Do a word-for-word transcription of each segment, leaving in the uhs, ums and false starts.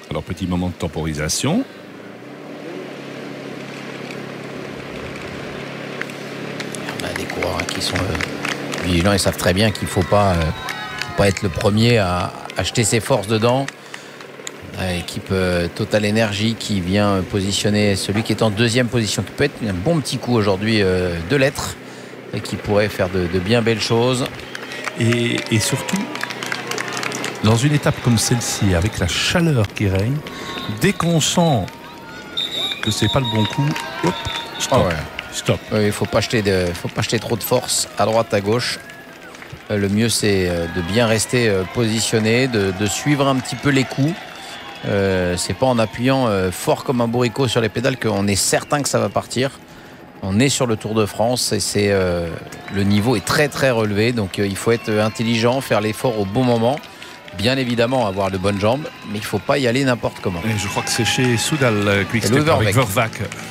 Alors, petit moment de temporisation. On a des coureurs hein, qui sont euh, vigilants et savent très bien qu'il ne faut pas, euh, faut pas être le premier à acheter ses forces dedans. Équipe euh, Total Energy qui vient positionner celui qui est en deuxième position, qui peut être un bon petit coup aujourd'hui euh, de lettres et qui pourrait faire de, de bien belles choses. Et, et surtout, dans une étape comme celle-ci, avec la chaleur qui règne, dès qu'on sent que c'est pas le bon coup, hop, stop. Oh ouais. Stop. Il ne faut pas jeter de, faut pas jeter trop de force à droite, à gauche. Euh, le mieux, c'est de bien rester euh, positionné, de, de suivre un petit peu les coups. Euh, c'est pas en appuyant euh, fort comme un bourricot sur les pédales qu'on est certain que ça va partir. On est sur le Tour de France et c'est euh, le niveau est très très relevé, donc euh, il faut être intelligent, faire l'effort au bon moment, bien évidemment avoir de bonnes jambes, mais il faut pas y aller n'importe comment. Et je crois que c'est chez Soudal euh, Quick-Step avec Vervac.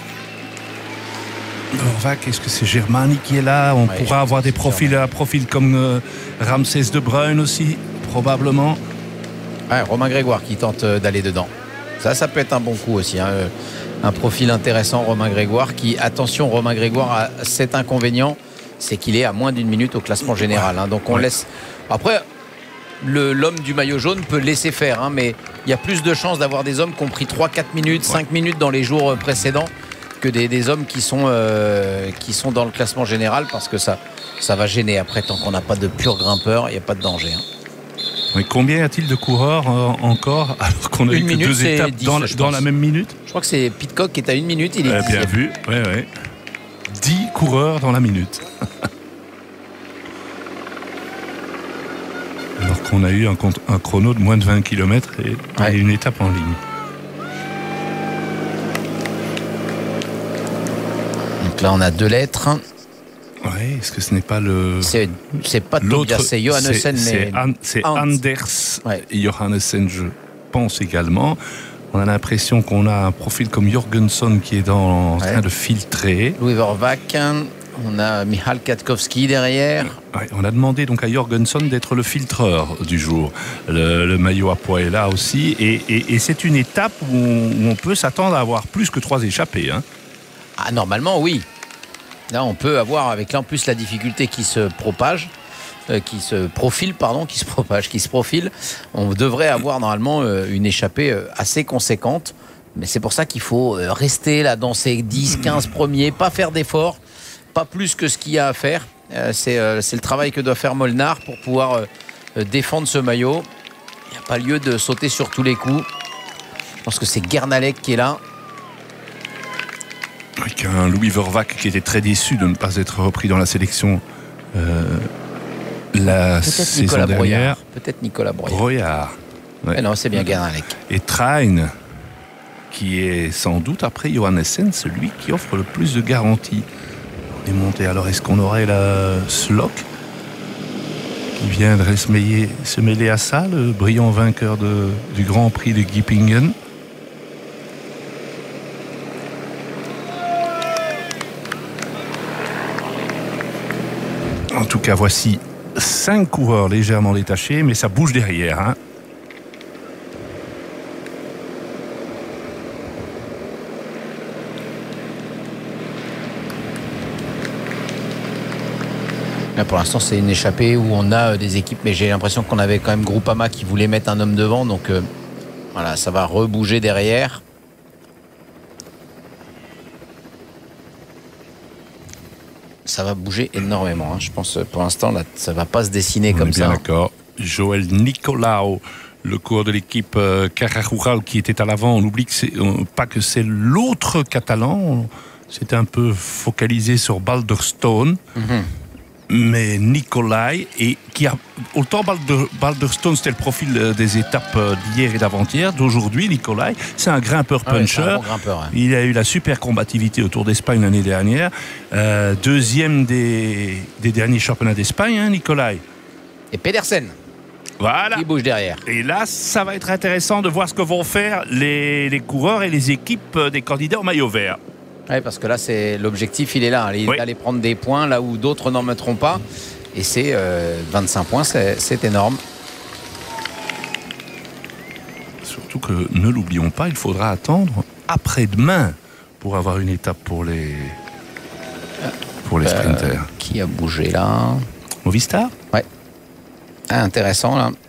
Vervac, est-ce que c'est Germani qui est là? On ouais, pourra avoir des profils à profil comme euh, Ramsès de Bruyne aussi, probablement. Ouais, Romain Grégoire qui tente d'aller dedans. Ça, ça peut être un bon coup aussi. Hein. Un profil intéressant, Romain Grégoire, qui, attention, Romain Grégoire a cet inconvénient, c'est qu'il est à moins d'une minute au classement général. Hein. Donc on ouais. laisse... Après, le, l'homme du maillot jaune peut laisser faire, hein, mais il y a plus de chances d'avoir des hommes qui ont pris trois quatre minutes, ouais. cinq minutes dans les jours précédents que des, des hommes qui sont, euh, qui sont dans le classement général, parce que ça, ça va gêner après. Tant qu'on n'a pas de pur grimpeur, il n'y a pas de danger. Hein. Mais combien y a-t-il de coureurs euh, encore alors qu'on a une eu minute, que deux étapes dix, dans, dans la même minute? Je crois que c'est Pidcock qui est à une minute. Il est euh, bien vu, ouais, ouais. dix coureurs dans la minute. Alors qu'on a eu un, un chrono de moins de vingt kilomètres et, ouais. et une étape en ligne. Donc là, on a deux lettres. Oui, est-ce que ce n'est pas le... C'est, c'est pas Tobias, c'est Johannesen. C'est, mais... c'est Anders ouais. Johannesen, je pense également. On a l'impression qu'on a un profil comme Jorgensen qui est dans, en ouais. train de filtrer. Louis Vervac, on a Michal Kwiatkowski derrière. Ouais, on a demandé donc à Jorgensen d'être le filtreur du jour. Le, le maillot à poids est là aussi. Et, et, et c'est une étape où on, où on peut s'attendre à avoir plus que trois échappées. Hein. Ah, normalement, oui. Là, on peut avoir, avec là en plus la difficulté qui se propage, euh, qui se profile, pardon, qui se propage, qui se profile, on devrait avoir normalement euh, une échappée euh, assez conséquente. Mais c'est pour ça qu'il faut euh, rester là dans ces dix quinze premiers, pas faire d'efforts, pas plus que ce qu'il y a à faire. Euh, c'est, euh, c'est le travail que doit faire Molnar pour pouvoir euh, défendre ce maillot. Il n'y a pas lieu de sauter sur tous les coups. Je pense que c'est Guernalec qui est là. Avec un Louis Vervac qui était très déçu de ne pas être repris dans la sélection euh, la Peut-être saison Nicolas dernière. Broyard. Peut-être Nicolas Broyard. Broyard. Ouais. Mais non, c'est bien Guernalec. Et Train, qui est sans doute, après Johannesen, celui qui offre le plus de garanties. On est monté. Alors, est-ce qu'on aurait la Slock qui viendrait se mêler, se mêler à ça, le brillant vainqueur de, du Grand Prix de Gippingen? En tout cas, voici cinq coureurs légèrement détachés, mais ça bouge derrière. Hein. Là, pour l'instant, c'est une échappée où on a des équipes, mais j'ai l'impression qu'on avait quand même Groupama qui voulait mettre un homme devant, donc euh, voilà, ça va rebouger derrière. Ça va bouger énormément. Hein. Je pense pour l'instant, là, ça ne va pas se dessiner On comme est bien ça. D'accord. Joël Nicolaou, le coureur de l'équipe euh, Carra-Rural qui était à l'avant. On n'oublie que c'est, euh, pas que c'est l'autre Catalan. C'était un peu focalisé sur Balderstone. Mm-hmm. Mais Nicolai, et qui a autant Balder, Balderstone, c'était le profil des étapes d'hier et d'avant-hier, d'aujourd'hui, Nicolai, c'est un grimpeur puncher. Ah oui, un bon grimpeur, hein. Il a eu la super combativité au Tour d'Espagne l'année dernière, euh, deuxième des, des derniers championnats d'Espagne, hein, Nicolai. Et Pedersen. Voilà. Qui bouge derrière. Et là, ça va être intéressant de voir ce que vont faire les, les coureurs et les équipes des candidats au maillot vert. Oui, parce que là, c'est l'objectif, il est là. Il oui. Aller prendre des points là où d'autres n'en mettront pas. Et c'est euh, vingt-cinq points, c'est, c'est énorme. Surtout que, ne l'oublions pas, il faudra attendre après-demain pour avoir une étape pour les, pour les sprinters. Euh, qui a bougé là? Movistar? Ouais. Ah, intéressant là.